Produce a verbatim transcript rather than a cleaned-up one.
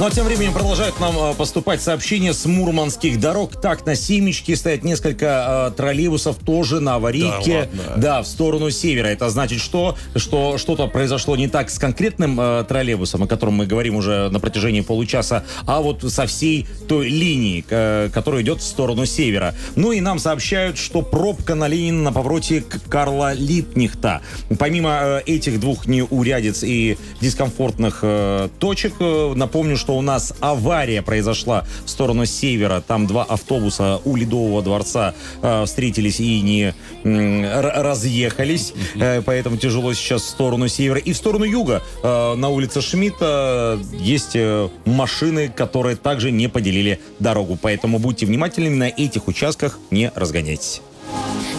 Ну а тем временем продолжают нам э, поступать сообщения с мурманских дорог. Так, на Семечке стоят несколько э, троллейбусов тоже на аварийке. Да, ладно. Да, в сторону севера. Это значит что? Что что-то произошло не так с конкретным э, троллейбусом, о котором мы говорим уже на протяжении получаса, а вот со всей той линии, э, которая идет в сторону севера. Ну и нам сообщают, что пробка на Ленина на повороте к Карла Липкнехта. Помимо э, этих двух неурядиц и дискомфортных э, точек, э, напомню, что у нас авария произошла в сторону севера. Там два автобуса у Ледового дворца э, встретились и не э, разъехались. Э, поэтому тяжело сейчас в сторону севера. И в сторону юга э, на улице Шмидта есть э, машины, которые также не поделили дорогу. Поэтому будьте внимательными, на этих участках не разгоняйтесь.